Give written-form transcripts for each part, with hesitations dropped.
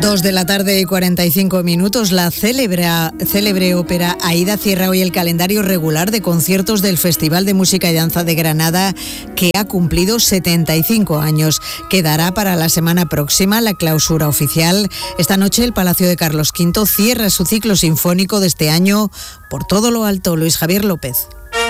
2:45 p.m. La célebre ópera Aída cierra hoy el calendario regular de conciertos del Festival de Música y Danza de Granada, que ha cumplido 75 años. Quedará para la semana próxima la clausura oficial. Esta noche el Palacio de Carlos V cierra su ciclo sinfónico de este año por todo lo alto. Luis Javier López.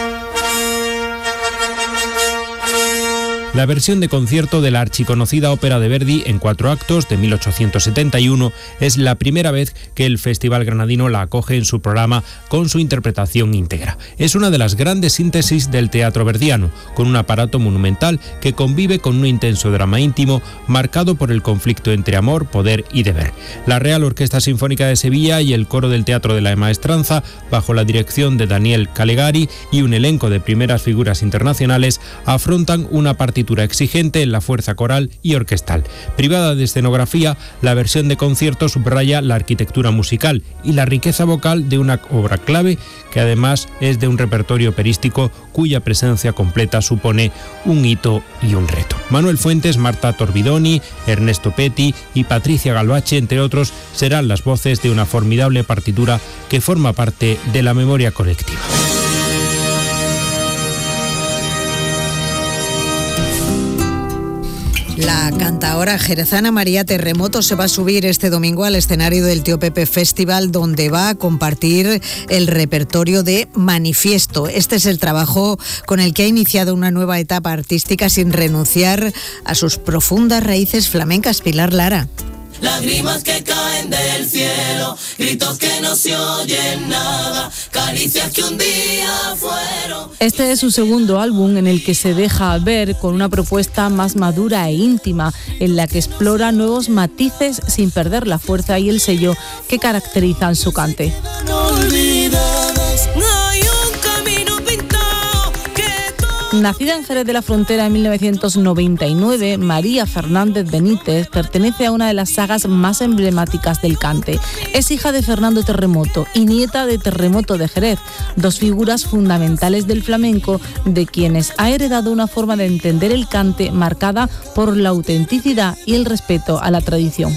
La versión de concierto de la archiconocida ópera de Verdi en 4 actos de 1871 es la primera vez que el Festival Granadino la acoge en su programa con su interpretación íntegra. Es una de las grandes síntesis del teatro verdiano, con un aparato monumental que convive con un intenso drama íntimo marcado por el conflicto entre amor, poder y deber. La Real Orquesta Sinfónica de Sevilla y el Coro del Teatro de la Maestranza, bajo la dirección de Daniel Calegari y un elenco de primeras figuras internacionales, afrontan una partitura exigente en la fuerza coral y orquestal. Privada de escenografía, la versión de concierto subraya la arquitectura musical y la riqueza vocal de una obra clave que además es de un repertorio operístico cuya presencia completa supone un hito y un reto. Manuel Fuentes, Marta Torbidoni, Ernesto Petti y Patricia Galvache, entre otros, serán las voces de una formidable partitura que forma parte de la memoria colectiva. La cantaora jerezana María Terremoto se va a subir este domingo al escenario del Tío Pepe Festival, donde va a compartir el repertorio de Manifiesto. Este es el trabajo con el que ha iniciado una nueva etapa artística sin renunciar a sus profundas raíces flamencas. Pilar Lara. Lágrimas que caen del cielo, gritos que no se oyen nada, caricias que un día fueron. Este es su segundo álbum, en el que se deja ver con una propuesta más madura e íntima, en la que explora nuevos matices sin perder la fuerza y el sello que caracterizan su cante. Nacida en Jerez de la Frontera en 1999, María Fernández Benítez pertenece a una de las sagas más emblemáticas del cante. Es hija de Fernando Terremoto y nieta de Terremoto de Jerez, dos figuras fundamentales del flamenco, de quienes ha heredado una forma de entender el cante marcada por la autenticidad y el respeto a la tradición.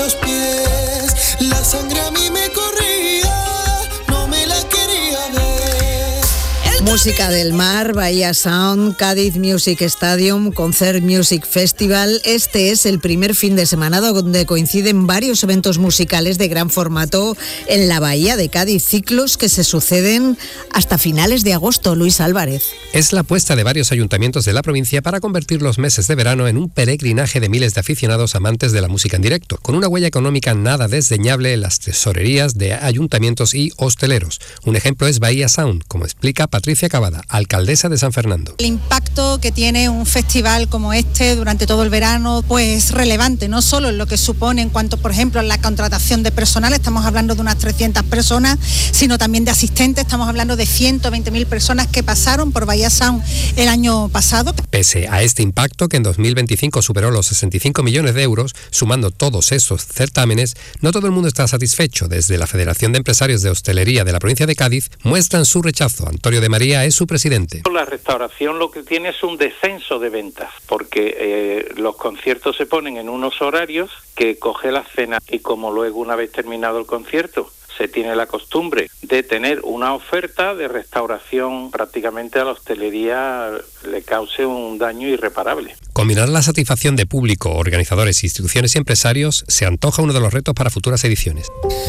Música del Mar, Bahía Sound, Cádiz Music Stadium, Concert Music Festival. Este es el primer fin de semana donde coinciden varios eventos musicales de gran formato en la Bahía de Cádiz, ciclos que se suceden hasta finales de agosto. Luis Álvarez. Es la apuesta de varios ayuntamientos de la provincia para convertir los meses de verano en un peregrinaje de miles de aficionados amantes de la música en directo, con una huella económica nada desdeñable en las tesorerías de ayuntamientos y hosteleros. Un ejemplo es Bahía Sound, como explica Patricia Cavada, alcaldesa de San Fernando. El impacto que tiene un festival como este durante todo el verano pues es relevante, no solo en lo que supone en cuanto, por ejemplo, a la contratación de personal, estamos hablando de unas 300 personas, sino también de asistentes, estamos hablando de 120.000 personas que pasaron por Bahía Sound el año pasado. Pese a este impacto, que en 2025 superó los 65 millones de euros, sumando todos esos certámenes, no todo el mundo está satisfecho. Desde la Federación de Empresarios de Hostelería de la provincia de Cádiz muestran su rechazo. Antonio de María es su presidente. La restauración lo que tiene es un descenso de ventas, porque los conciertos se ponen en unos horarios que coge la cena, y como luego, una vez terminado el concierto, se tiene la costumbre de tener una oferta de restauración, prácticamente a la hostelería le cause un daño irreparable. Combinar la satisfacción de público, organizadores, instituciones y empresarios se antoja uno de los retos para futuras ediciones.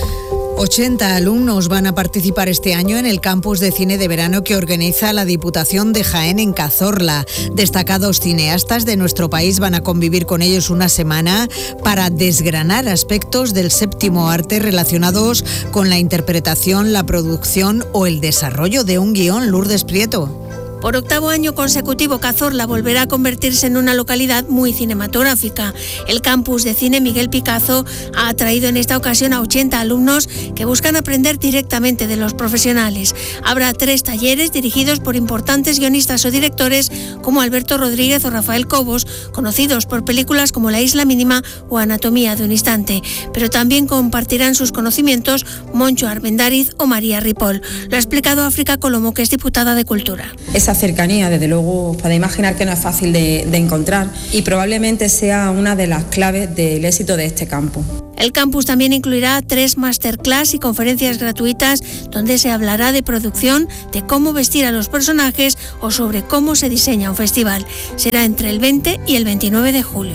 80 alumnos van a participar este año en el campus de cine de verano que organiza la Diputación de Jaén en Cazorla. Destacados cineastas de nuestro país van a convivir con ellos una semana para desgranar aspectos del séptimo arte relacionados con la interpretación, la producción o el desarrollo de un guión. Lourdes Prieto. Por octavo año consecutivo, Cazorla volverá a convertirse en una localidad muy cinematográfica. El campus de cine Miguel Picazo ha atraído en esta ocasión a 80 alumnos que buscan aprender directamente de los profesionales. Habrá 3 talleres dirigidos por importantes guionistas o directores como Alberto Rodríguez o Rafael Cobos, conocidos por películas como La Isla Mínima o Anatomía de un Instante. Pero también compartirán sus conocimientos Moncho Armendáriz o María Ripoll. Lo ha explicado África Colomo, que es diputada de Cultura. Esa Esa cercanía, desde luego, podéis imaginar que no es fácil de encontrar y probablemente sea una de las claves del éxito de este campus. El campus también incluirá 3 masterclass y conferencias gratuitas donde se hablará de producción, de cómo vestir a los personajes o sobre cómo se diseña un festival. Será entre el 20 y el 29 de julio.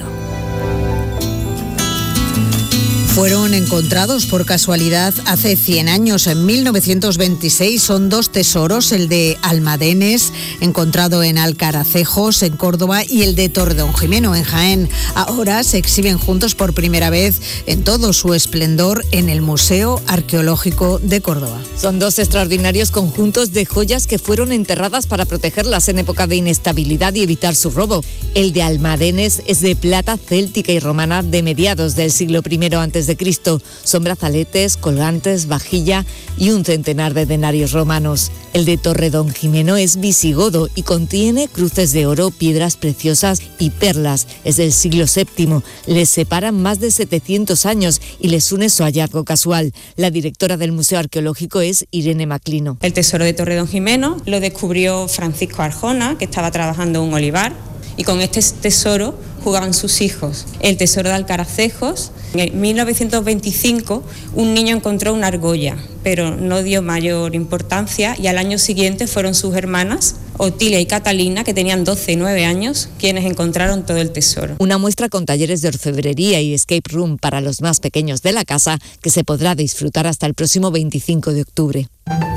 Fueron encontrados por casualidad hace 100 años, en 1926. Son 2 tesoros, el de Almadenes, encontrado en Alcaracejos, en Córdoba, y el de Torredonjimeno, en Jaén. Ahora se exhiben juntos por primera vez en todo su esplendor en el Museo Arqueológico de Córdoba. Son 2 extraordinarios conjuntos de joyas que fueron enterradas para protegerlas en época de inestabilidad y evitar su robo. El de Almadenes es de plata céltica y romana de mediados del siglo I a.C. Son brazaletes, colgantes, vajilla y un centenar de denarios romanos. El de Torredonjimeno es visigodo y contiene cruces de oro, piedras preciosas y perlas. Es del siglo VII. Les separan más de 700 años y les une su hallazgo casual. La directora del Museo Arqueológico es Irene Maclino. El tesoro de Torredonjimeno lo descubrió Francisco Arjona, que estaba trabajando en un olivar, y con este tesoro jugaban sus hijos. El tesoro de Alcaracejos, en 1925 un niño encontró una argolla, pero no dio mayor importancia, y al año siguiente fueron sus hermanas, Otilia y Catalina, que tenían 12 y 9 años, quienes encontraron todo el tesoro. Una muestra con talleres de orfebrería y escape room para los más pequeños de la casa, que se podrá disfrutar hasta el próximo 25 de octubre.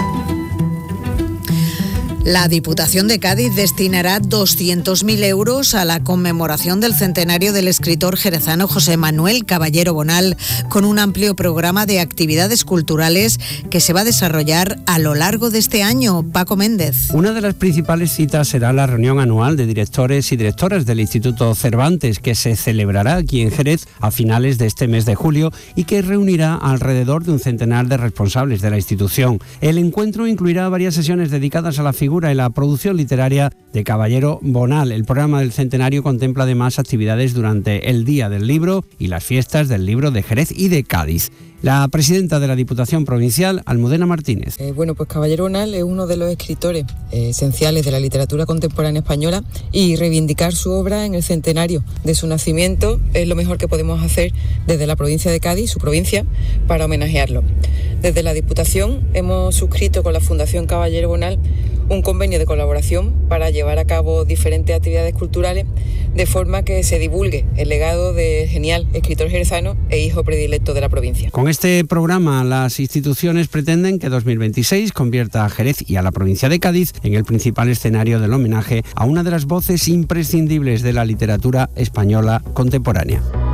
La Diputación de Cádiz destinará 200.000 euros a la conmemoración del centenario del escritor jerezano José Manuel Caballero Bonal, con un amplio programa de actividades culturales que se va a desarrollar a lo largo de este año. Paco Méndez. Una de las principales citas será la reunión anual de directores y directoras del Instituto Cervantes, que se celebrará aquí en Jerez a finales de este mes de julio y que reunirá alrededor de un centenar de responsables de la institución. El encuentro incluirá varias sesiones dedicadas a la figura y la producción literaria de Caballero Bonal. El programa del centenario contempla además actividades durante el Día del Libro y las fiestas del libro de Jerez y de Cádiz. La presidenta de la Diputación Provincial, Almudena Martínez. Pues Caballero Bonal es uno de los escritores esenciales de la literatura contemporánea española, y reivindicar su obra en el centenario de su nacimiento es lo mejor que podemos hacer desde la provincia de Cádiz, su provincia, para homenajearlo. Desde la Diputación hemos suscrito con la Fundación Caballero Bonal un convenio de colaboración para llevar a cabo diferentes actividades culturales, de forma que se divulgue el legado del genial escritor jerezano e hijo predilecto de la provincia. Con este programa, las instituciones pretenden que 2026 convierta a Jerez y a la provincia de Cádiz en el principal escenario del homenaje a una de las voces imprescindibles de la literatura española contemporánea.